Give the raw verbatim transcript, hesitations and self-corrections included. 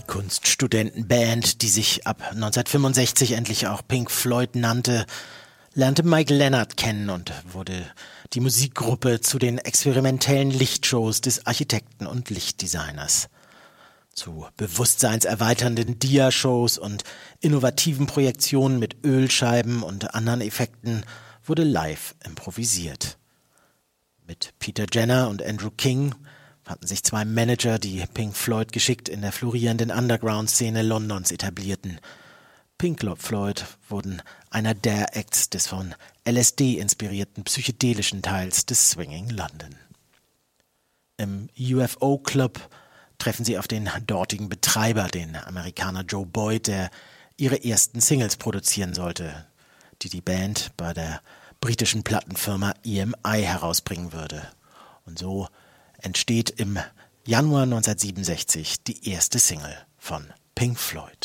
Kunststudentenband, die sich ab neunzehnhundertfünfundsechzig endlich auch Pink Floyd nannte, lernte Mike Leonard kennen und wurde die Musikgruppe zu den experimentellen Lichtshows des Architekten und Lichtdesigners. Zu bewusstseinserweiternden Dia-Shows und innovativen Projektionen mit Ölscheiben und anderen Effekten wurde live improvisiert. Mit Peter Jenner und Andrew King fanden sich zwei Manager, die Pink Floyd geschickt in der florierenden Underground-Szene Londons etablierten. Pink Floyd wurden einer der Acts des von L S D inspirierten psychedelischen Teils des Swinging London. Im U F O Club treffen sie auf den dortigen Betreiber, den Amerikaner Joe Boyd, der ihre ersten Singles produzieren sollte, die die Band bei der britischen Plattenfirma E M I herausbringen würde. Und so entsteht im Januar neunzehnhundertsiebenundsechzig die erste Single von Pink Floyd.